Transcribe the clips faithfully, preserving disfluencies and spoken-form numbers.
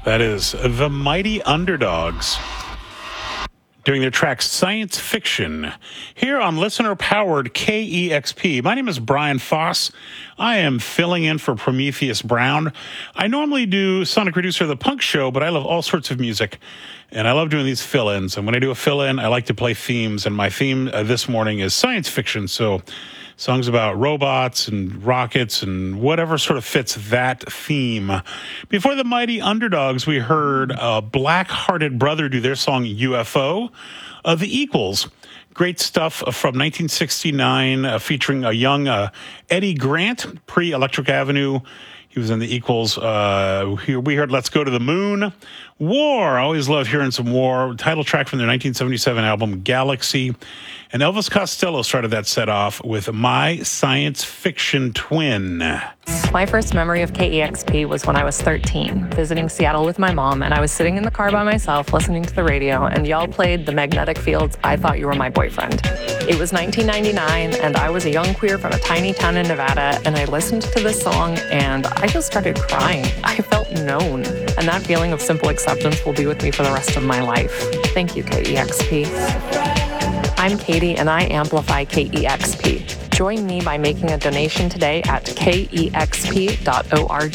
That is the Mighty Underdogs doing their track Science Fiction here on listener-powered K E X P. My name is Brian Foss. I am filling in for Prometheus Brown. I normally do Sonic Reducer, the punk show, but I love all sorts of music, and I love doing these fill-ins. And when I do a fill-in, I like to play themes, and my theme uh, this morning is science fiction, so songs about robots and rockets and whatever sort of fits that theme. Before the Mighty Underdogs, we heard uh, Black Hearted Brother do their song U F O. Uh, the Equals, great stuff from nineteen sixty-nine, uh, featuring a young uh, Eddie Grant, pre-Electric Avenue. He was in the Equals. Uh, here we heard Let's Go to the Moon. War. I always love hearing some War. Title track from their nineteen seventy-seven album, Galaxy. And Elvis Costello started that set off with My Science Fiction Twin. My first memory of K E X P was when I was thirteen, visiting Seattle with my mom, and I was sitting in the car by myself listening to the radio, and y'all played The Magnetic Fields, I Thought You Were My Boyfriend. It was nineteen ninety-nine, and I was a young queer from a tiny town in Nevada, and I listened to this song, and I just started crying. I felt known, and that feeling of simple acceptance will be with me for the rest of my life. Thank you, K E X P. I'm Katie, and I amplify K E X P. Join me by making a donation today at K E X P dot org.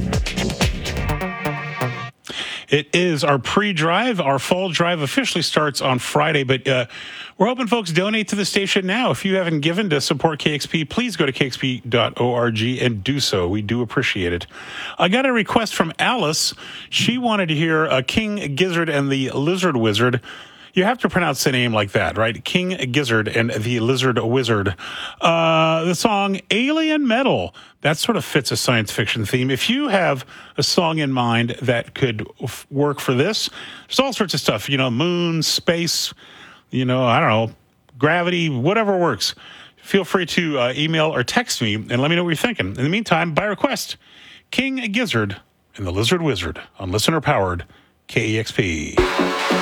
It is our pre-drive. Our fall drive officially starts on Friday, but uh, we're hoping folks donate to the station now. If you haven't given to support K X P, please go to K X P dot org and do so. We do appreciate it. I got a request from Alice. She wanted to hear uh, King Gizzard and the Lizard Wizard. You have to pronounce the name like that, right? King Gizzard and the Lizard Wizard. Uh, the song Alien Metal. That sort of fits a science fiction theme. If you have a song in mind that could f- work for this, there's all sorts of stuff. You know, moon, space, you know, I don't know, gravity, whatever works. Feel free to uh, email or text me and let me know what you're thinking. In the meantime, by request, King Gizzard and the Lizard Wizard on listener-powered K E X P.